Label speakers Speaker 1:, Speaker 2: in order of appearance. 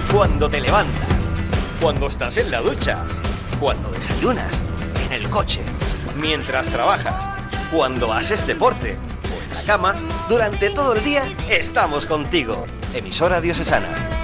Speaker 1: Cuando te levantas, cuando estás en la ducha, cuando desayunas, en el coche, mientras trabajas, cuando haces deporte o en la cama, durante todo el día estamos contigo. Emisora Diocesana.